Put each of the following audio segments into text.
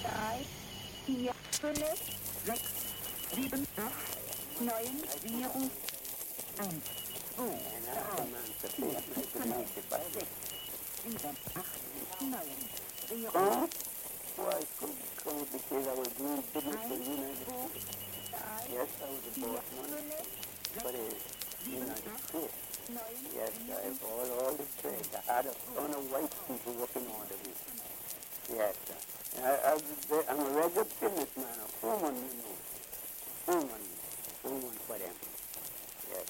3, 4, 5, 6, 7, 8, 9, 0, 1, 2, 3, 4, 5, 6, 7, 8, 9, 0. Well, I could come because I was doing business for United States. Yes, I was a bossman for the United States. Yes, I have all the trade. I had a ton of white people working under me. Yes, sir. I'm a regular businessman, a foreman, you know. Foreman for them. Yes.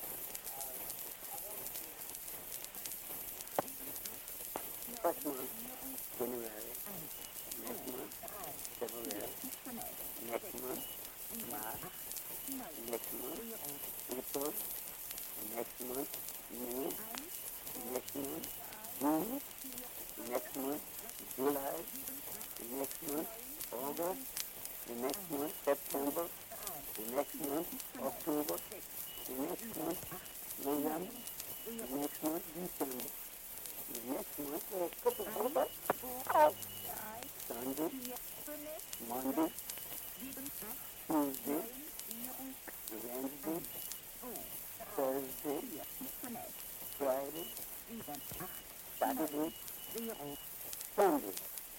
First month, January. Next month, February. Next month, March. Next month, April. Next month, May. Next month, June. Next month, July. Next month, August. The next month, September. The next month, October. The next month, November. The next month, December. The next month, October. Sunday, Monday, Tuesday, Wednesday, Thursday, Friday, Saturday, Sunday.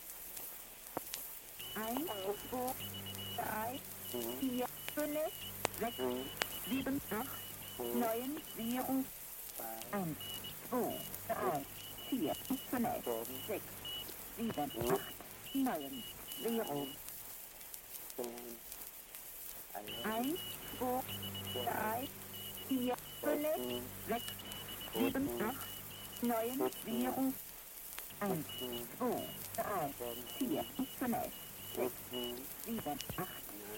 1, 2, 3, 4, 5, 6, 7, 8, 9, 0, 1, 2, 3, 4, 5, 6, 7, 8, 9, 0. 1, 2, 3, 4, 5, 6, 7, 8, 9, 0. 1, 2, 3, 4, 5, 6, 7, 8,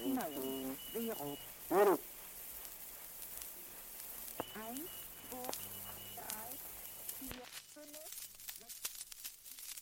9, 0. 1, 2,